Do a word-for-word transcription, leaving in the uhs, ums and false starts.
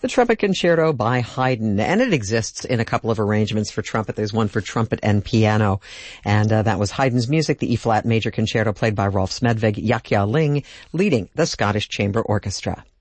the Trumpet Concerto by Haydn, and it exists in a couple of arrangements for trumpet. There's one for trumpet and piano, and uh, that was Haydn's music, the E-flat Major Concerto played by Rolf Smedvig, Yahya Ling leading the Scottish Chamber Orchestra.